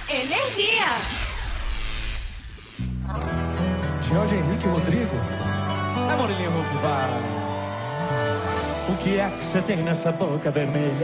Energia. Jorge Henrique Rodrigo. É Murilinho Fubá. O que é que você tem nessa boca vermelha?